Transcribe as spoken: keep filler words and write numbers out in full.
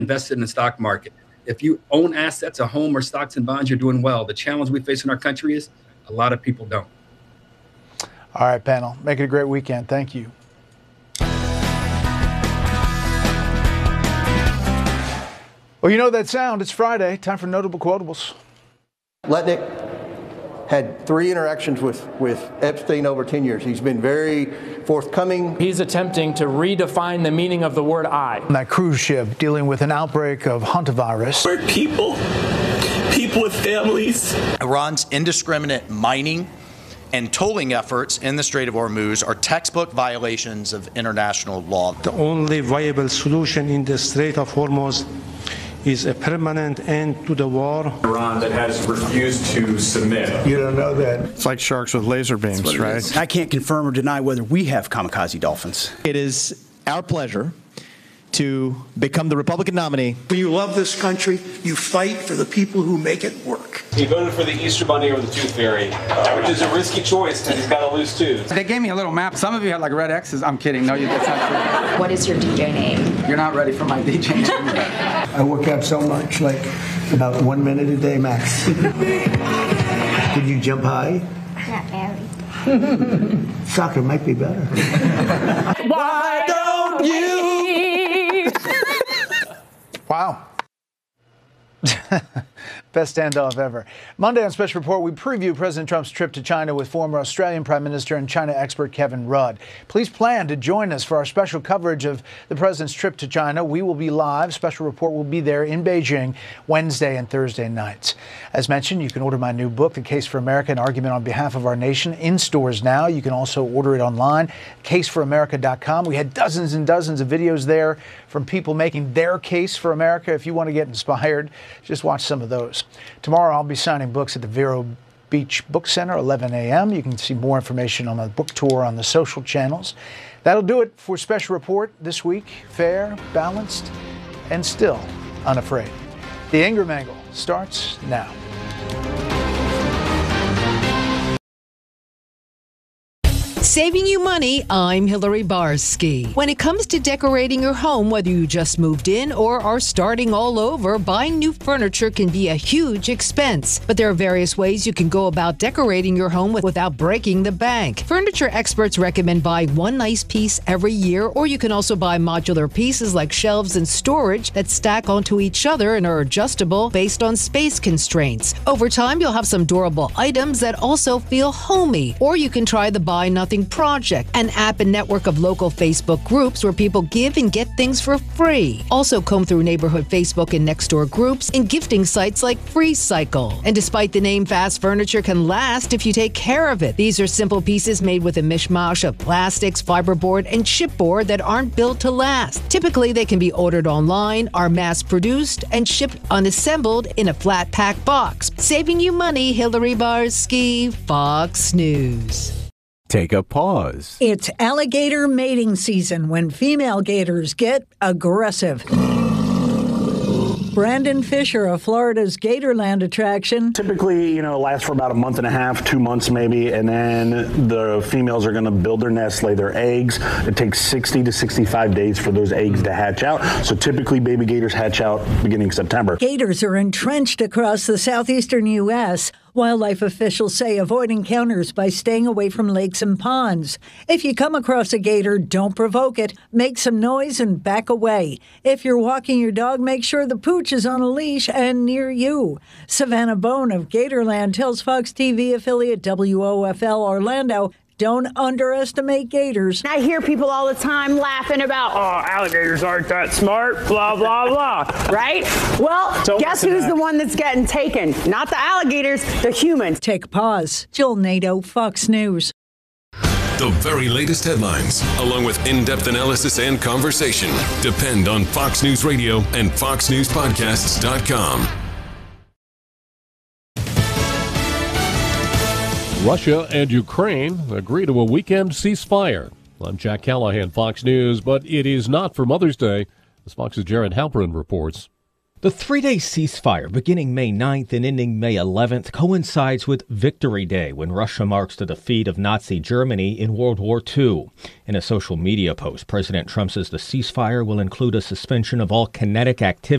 invested in the stock market. If you own assets, a home or stocks and bonds, you're doing well. The challenge we face in our country is a lot of people don't. All right, panel. Make it a great weekend. Thank you. Well, you know that sound. It's Friday. Time for Notable Quotables. Letnick had three interactions with, with Epstein over ten years. He's been very forthcoming. He's attempting to redefine the meaning of the word I. On that cruise ship dealing with an outbreak of hantavirus. We're people, people with families. Iran's indiscriminate mining and tolling efforts in the Strait of Hormuz are textbook violations of international law. The only viable solution in the Strait of Hormuz is a permanent end to the war. Iran that has refused to submit. You don't know that. It's like sharks with laser beams, right? I can't confirm or deny whether we have kamikaze dolphins. It is our pleasure to become the Republican nominee. When you love this country, you fight for the people who make it work. He voted for the Easter Bunny over the Tooth Fairy, uh, which is a risky choice because he's got to lose tooth. They gave me a little map. Some of you had like red X's. I'm kidding. No, you, that's not true. What is your D J name? You're not ready for my D J name. I work out so much, like about one minute a day max. Did you jump high? Not very. Soccer might be better. Why don't you? Wow. Best standoff ever. Monday on Special Report, we preview President Trump's trip to China with former Australian Prime Minister and China expert Kevin Rudd. Please plan to join us for our special coverage of the President's trip to China. We will be live. Special Report will be there in Beijing Wednesday and Thursday nights. As mentioned, you can order my new book, The Case for America, an argument on behalf of our nation, in stores now. You can also order it online, case for america dot com. We had dozens and dozens of videos there from people making their case for America. If you want to get inspired, just watch some of those. Tomorrow, I'll be signing books at the Vero Beach Book Center, eleven a.m. You can see more information on the book tour on the social channels. That'll do it for Special Report this week. Fair, balanced, and still unafraid. The Ingram Angle starts now. Saving you money, I'm Hillary Barsky. When it comes to decorating your home, whether you just moved in or are starting all over, buying new furniture can be a huge expense. But there are various ways you can go about decorating your home without breaking the bank. Furniture experts recommend buying one nice piece every year, or you can also buy modular pieces like shelves and storage that stack onto each other and are adjustable based on space constraints. Over time, you'll have some durable items that also feel homey. Or you can try the Buy Nothing Project, an app and network of local Facebook groups where people give and get things for free. Also comb through neighborhood Facebook and Nextdoor groups and gifting sites like FreeCycle. And despite the name, fast furniture can last if you take care of it. These are simple pieces made with a mishmash of plastics, fiberboard, and chipboard that aren't built to last. Typically, they can be ordered online, are mass-produced, and shipped unassembled in a flat pack box. Saving you money, Hillary Barsky, Fox News. Take a pause. It's alligator mating season when female gators get aggressive. Brandon Fisher of Florida's Gatorland attraction. Typically, you know, it lasts for about a month and a half, two months maybe, and then the females are going to build their nest, lay their eggs. It takes sixty to sixty-five days for those eggs to hatch out. So typically, baby gators hatch out beginning September. Gators are entrenched across the southeastern U S Wildlife officials say avoid encounters by staying away from lakes and ponds. If you come across a gator, don't provoke it. Make some noise and back away. If you're walking your dog, make sure the pooch is on a leash and near you. Savannah Bone of Gatorland tells Fox T V affiliate W O F L Orlando, don't underestimate gators. I hear people all the time laughing about, oh, alligators aren't that smart, blah, blah, blah, right? Well, Don't guess who's the one that's getting taken? Not the alligators, the humans. Take a pause. Jill Nato, Fox News. The very latest headlines, along with in-depth analysis and conversation, depend on Fox News Radio and fox news podcasts dot com. Russia and Ukraine agree to a weekend ceasefire. I'm Jack Callahan, Fox News, but it is not for Mother's Day, as Fox's Jared Halperin reports. The three-day ceasefire beginning May ninth and ending May eleventh coincides with Victory Day, when Russia marks the defeat of Nazi Germany in World War Two. In a social media post, President Trump says the ceasefire will include a suspension of all kinetic activity